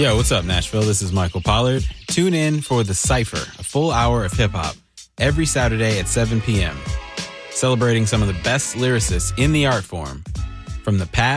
Yo, what's up, Nashville? This is Michael Pollard. Tune in for The Cypher, a full hour of hip-hop, every Saturday at 7 p.m., celebrating some of the best lyricists in the art form, from the past